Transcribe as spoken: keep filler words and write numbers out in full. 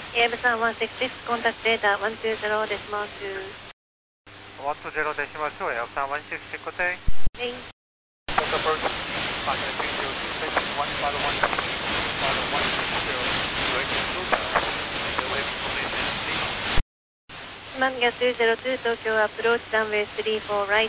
A Mさんいちろくろく、contact data one two zero decimal two。 one two zero decimal two, A Mさんいちろくろく、固定。 はい。 Delta approach, Pioneer three zero two six, one five one two, Pioneer one six zero, direct Luga, delay information, please. Manga two zero two, Tokyo approach runway three four right.